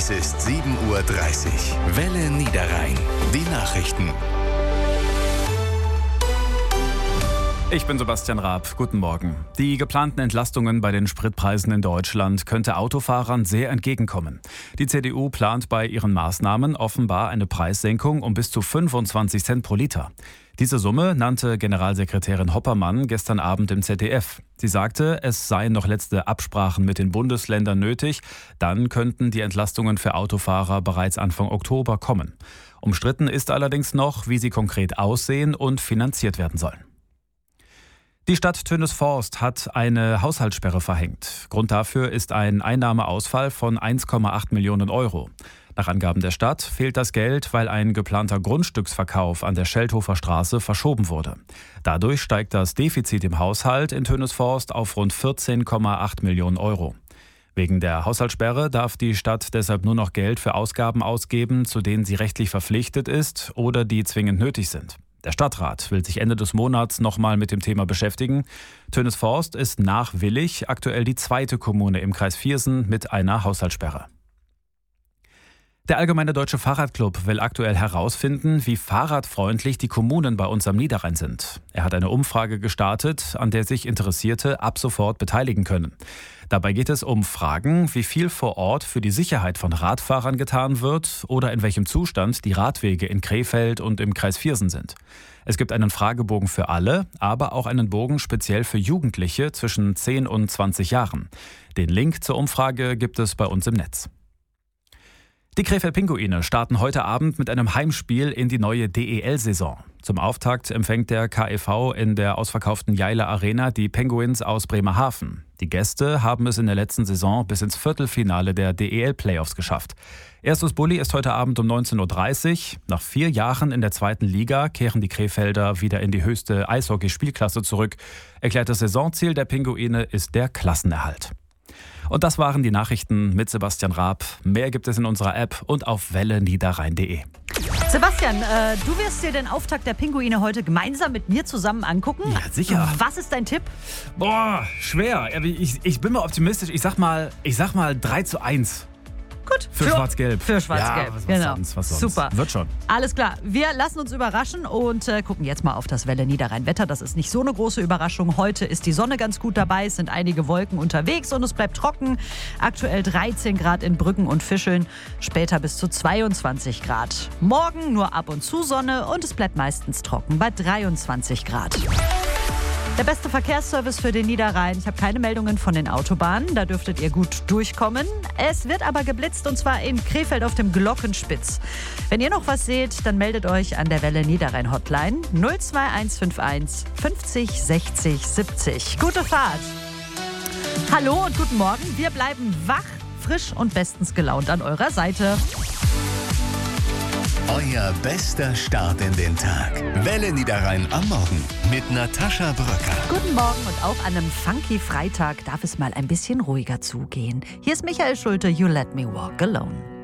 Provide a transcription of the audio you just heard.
Es ist 7:30 Uhr. Welle Niederrhein. Die Nachrichten. Ich bin Sebastian Raab. Guten Morgen. Die geplanten Entlastungen bei den Spritpreisen in Deutschland könnte Autofahrern sehr entgegenkommen. Die CDU plant bei ihren Maßnahmen offenbar eine Preissenkung um bis zu 25 Cent pro Liter. Diese Summe nannte Generalsekretärin Hoppermann gestern Abend im ZDF. Sie sagte, es seien noch letzte Absprachen mit den Bundesländern nötig. Dann könnten die Entlastungen für Autofahrer bereits Anfang Oktober kommen. Umstritten ist allerdings noch, wie sie konkret aussehen und finanziert werden sollen. Die Stadt Tönesforst hat eine Haushaltssperre verhängt. Grund dafür ist ein Einnahmeausfall von 1,8 Millionen Euro. Nach Angaben der Stadt fehlt das Geld, weil ein geplanter Grundstücksverkauf an der Scheldhofer Straße verschoben wurde. Dadurch steigt das Defizit im Haushalt in Tönesforst auf rund 14,8 Millionen Euro. Wegen der Haushaltssperre darf die Stadt deshalb nur noch Geld für Ausgaben ausgeben, zu denen sie rechtlich verpflichtet ist oder die zwingend nötig sind. Der Stadtrat will sich Ende des Monats nochmal mit dem Thema beschäftigen. Tönesforst ist nach Willich aktuell die zweite Kommune im Kreis Viersen mit einer Haushaltssperre. Der Allgemeine Deutsche Fahrradclub will aktuell herausfinden, wie fahrradfreundlich die Kommunen bei uns am Niederrhein sind. Er hat eine Umfrage gestartet, an der sich Interessierte ab sofort beteiligen können. Dabei geht es um Fragen, wie viel vor Ort für die Sicherheit von Radfahrern getan wird oder in welchem Zustand die Radwege in Krefeld und im Kreis Viersen sind. Es gibt einen Fragebogen für alle, aber auch einen Bogen speziell für Jugendliche zwischen 10 und 20 Jahren. Den Link zur Umfrage gibt es bei uns im Netz. Die Krefeld-Pinguine starten heute Abend mit einem Heimspiel in die neue DEL-Saison. Zum Auftakt empfängt der KEV in der ausverkauften Jaila Arena die Penguins aus Bremerhaven. Die Gäste haben es in der letzten Saison bis ins Viertelfinale der DEL-Playoffs geschafft. Erstes Bulli ist heute Abend um 19:30 Uhr. Nach 4 Jahren in der zweiten Liga kehren die Krefelder wieder in die höchste Eishockeyspielklasse zurück. Erklärtes Saisonziel der Pinguine ist der Klassenerhalt. Und das waren die Nachrichten mit Sebastian Raab. Mehr gibt es in unserer App und auf welleniederrhein.de. Sebastian, du wirst dir den Auftakt der Pinguine heute gemeinsam mit mir zusammen angucken. Ja, sicher. Was ist dein Tipp? Boah, schwer. Ich bin mal optimistisch. Ich sag mal 3:1. Gut. Für Schwarz-Gelb. Für Schwarz-Gelb, ja, was genau. Was sonst? Super. Wird schon. Alles klar. Wir lassen uns überraschen und gucken jetzt mal auf das Welle Niederrhein-Wetter. Das ist nicht so eine große Überraschung. Heute ist die Sonne ganz gut dabei, es sind einige Wolken unterwegs und es bleibt trocken. Aktuell 13 Grad in Brüggen und Fischeln, später bis zu 22 Grad. Morgen nur ab und zu Sonne und es bleibt meistens trocken bei 23 Grad. Der beste Verkehrsservice für den Niederrhein. Ich habe keine Meldungen von den Autobahnen, da dürftet ihr gut durchkommen. Es wird aber geblitzt und zwar in Krefeld auf dem Glockenspitz. Wenn ihr noch was seht, dann meldet euch an der Welle Niederrhein Hotline 02151 50 60 70. Gute Fahrt! Hallo und guten Morgen. Wir bleiben wach, frisch und bestens gelaunt an eurer Seite. Euer bester Start in den Tag. Welle Niederrhein am Morgen mit Natascha Bröcker. Guten Morgen und auch an einem funky Freitag darf es mal ein bisschen ruhiger zugehen. Hier ist Michael Schulte, You Let Me Walk Alone.